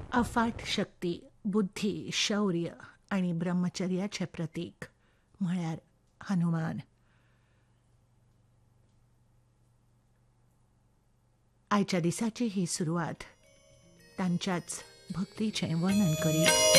अफाट शक्ती, बुद्धी, शौर्य आणि ब्रह्मचर्याचे प्रतीक म्हळ्यार हनुमान. आयच्या दिसाची ही सुरवात तांच्याच भक्तीचें वर्णन करीत.